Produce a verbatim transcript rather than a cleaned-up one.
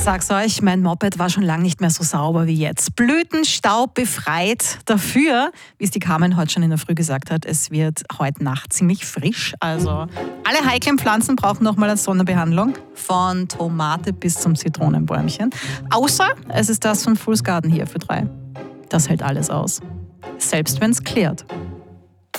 sag's euch, mein Moped war schon lange nicht mehr so sauber wie jetzt. Blütenstaub befreit. Dafür, wie es die Carmen heute schon in der Früh gesagt hat, es wird heute Nacht ziemlich frisch. Also alle heiklen Pflanzen brauchen nochmal eine Sonderbehandlung. Von Tomate bis zum Zitronenbäumchen. Außer es ist das von Fool's Garden hier für drei. Das hält alles aus. Selbst wenn's klärt.